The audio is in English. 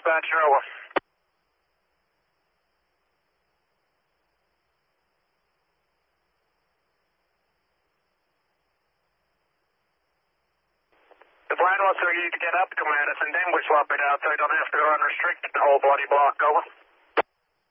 dispatcher, over. The plan was for you to get up to Madison, then we swap it out so you don't have to go unrestricted the whole bloody block, over.